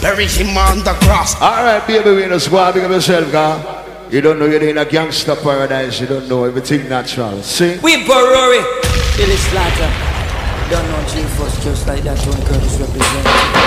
bury him on the cross. Alright, baby, we in the squad, big up yourself, God. You don't know you're in a gangster paradise, you don't know everything natural. See? We Rory, Billy Slaughter. Don't know G-Force just like that, Tony Curtis represents.